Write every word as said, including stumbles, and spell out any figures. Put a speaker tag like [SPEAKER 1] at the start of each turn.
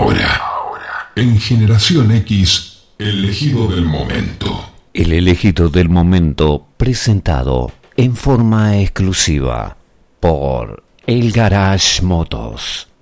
[SPEAKER 1] Ahora, en Generación X, el elegido del momento.
[SPEAKER 2] El elegido del momento presentado en forma exclusiva por El Garage Motos.